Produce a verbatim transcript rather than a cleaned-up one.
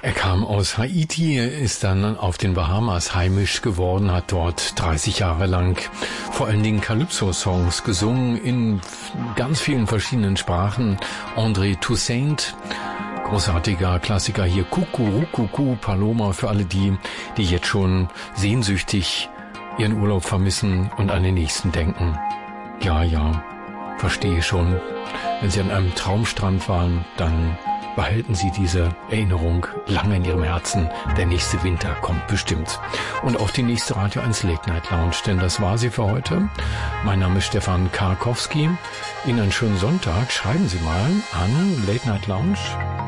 Er kam aus Haiti, ist dann auf den Bahamas heimisch geworden, hat dort dreißig Jahre lang vor allen Dingen Calypso-Songs gesungen in ganz vielen verschiedenen Sprachen. André Toussaint, großartiger Klassiker hier, Kuku, Kuku, Paloma, für alle die, die jetzt schon sehnsüchtig ihren Urlaub vermissen und an den nächsten denken. Ja, ja, verstehe schon. Wenn Sie an einem Traumstrand waren, dann behalten Sie diese Erinnerung lange in Ihrem Herzen. Der nächste Winter kommt bestimmt. Und auf die nächste Radio eins Late Night Lounge, denn das war sie für heute. Mein Name ist Stefan Karkowski. Ihnen einen schönen Sonntag. Schreiben Sie mal an late night lounge